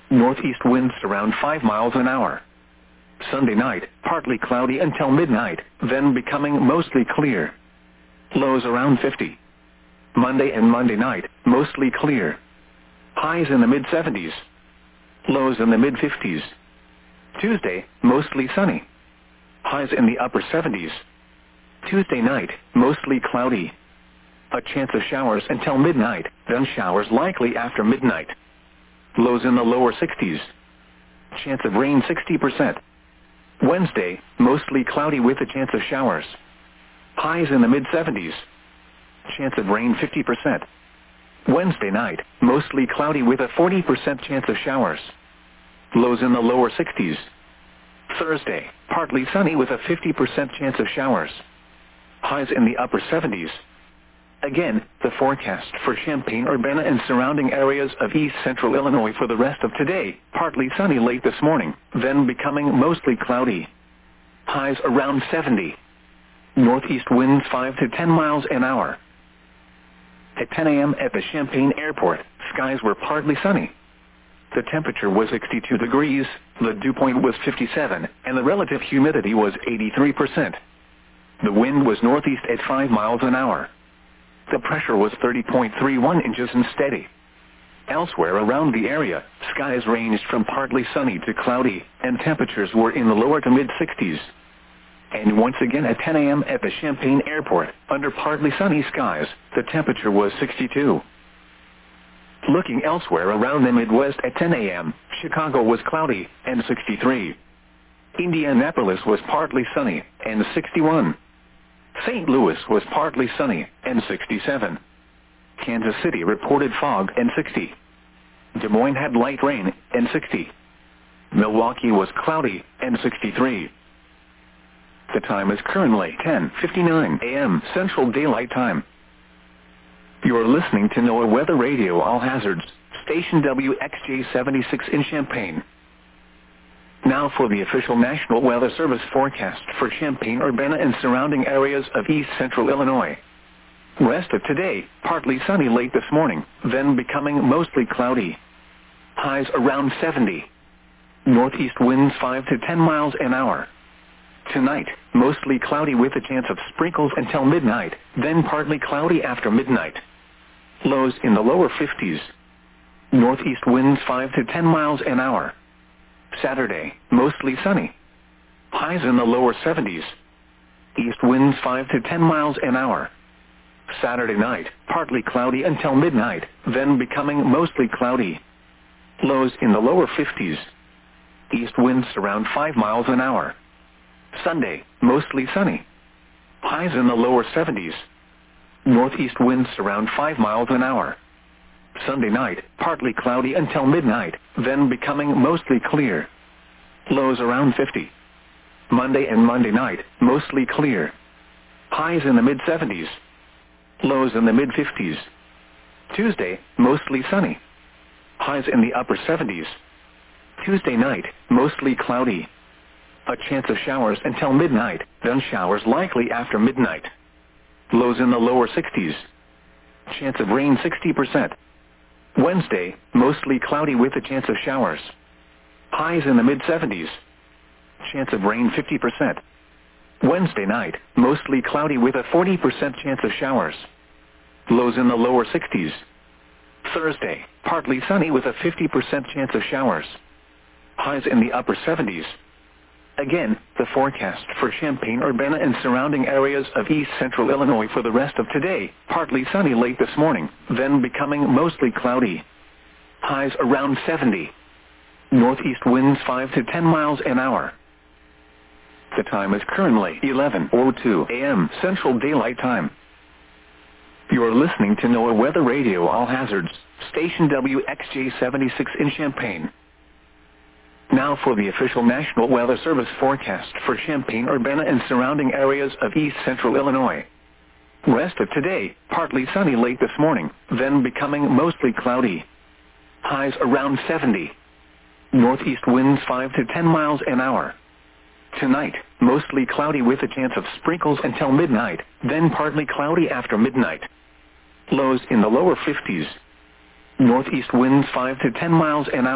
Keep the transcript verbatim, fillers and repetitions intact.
Northeast winds around five miles an hour. Sunday night, partly cloudy until midnight, then becoming mostly clear. Lows around fifty. Monday and Monday night, mostly clear. Highs in the mid seventies. Lows in the mid fifties. Tuesday, mostly sunny. Highs in the upper seventies. Tuesday night, mostly cloudy. A chance of showers until midnight, then showers likely after midnight. Lows in the lower sixties. Chance of rain sixty percent. Wednesday, mostly cloudy with a chance of showers. Highs in the mid seventies. Chance of rain fifty percent. Wednesday night, mostly cloudy with a forty percent chance of showers. Lows in the lower sixties. Thursday, partly sunny with a fifty percent chance of showers. Highs in the upper seventies. Again, the forecast for Champaign-Urbana and surrounding areas of east central Illinois for the rest of today, partly sunny late this morning, then becoming mostly cloudy. Highs around seventy. Northeast winds five to ten miles an hour. At ten a m at the Champaign Airport, skies were partly sunny. The temperature was sixty-two degrees, the dew point was fifty-seven, and the relative humidity was eighty-three percent. The wind was northeast at five miles an hour. The pressure was thirty point three one inches and steady. Elsewhere around the area, skies ranged from partly sunny to cloudy, and temperatures were in the lower to mid sixties. And once again at ten a m at the Champaign Airport, under partly sunny skies, the temperature was sixty-two. Looking elsewhere around the Midwest at ten a m, Chicago was cloudy, and sixty-three. Indianapolis was partly sunny, and sixty-one. Saint Louis was partly sunny, and sixty-seven. Kansas City reported fog, and sixty. Des Moines had light rain, and sixty. Milwaukee was cloudy, and sixty-three. The time is currently ten fifty-nine a m Central Daylight Time. You are listening to NOAA Weather Radio All Hazards, station W X J seventy-six in Champaign. Now for the official National Weather Service forecast for Champaign-Urbana and surrounding areas of east central Illinois. Rest of today, partly sunny late this morning, then becoming mostly cloudy. Highs around seventy. Northeast winds five to ten miles an hour. Tonight, mostly cloudy with a chance of sprinkles until midnight, then partly cloudy after midnight. Lows in the lower fifties. Northeast winds five to ten miles an hour. Saturday, mostly sunny. Highs in the lower seventies. East winds five to ten miles an hour. Saturday night, partly cloudy until midnight, then becoming mostly cloudy. Lows in the lower fifties. East winds around five miles an hour. Sunday, mostly sunny. Highs in the lower seventies. Northeast winds around five miles an hour. Sunday night, partly cloudy until midnight, then becoming mostly clear. Lows around fifty. Monday and Monday night, mostly clear. Highs in the mid seventies. Lows in the mid fifties. Tuesday, mostly sunny. Highs in the upper seventies. Tuesday night, mostly cloudy. A chance of showers until midnight, then showers likely after midnight. Lows in the lower sixties. Chance of rain sixty percent. Wednesday, mostly cloudy with a chance of showers. Highs in the mid seventies. Chance of rain fifty percent. Wednesday night, mostly cloudy with a forty percent chance of showers. Lows in the lower sixties. Thursday, partly sunny with a fifty percent chance of showers. Highs in the upper seventies. Again, the forecast for Champaign-Urbana and surrounding areas of east central Illinois for the rest of today, partly sunny late this morning, then becoming mostly cloudy. Highs around seventy. Northeast winds five to ten miles an hour. The time is currently eleven oh two a m Central Daylight Time. You are listening to NOAA Weather Radio All Hazards, station W X J seventy-six in Champaign. Now for the official National Weather Service forecast for Champaign-Urbana and surrounding areas of east central Illinois. Rest of today, partly sunny late this morning, then becoming mostly cloudy. Highs around seventy. Northeast winds five to ten miles an hour. Tonight, mostly cloudy with a chance of sprinkles until midnight, then partly cloudy after midnight. Lows in the lower fifties. Northeast winds five to ten miles an hour.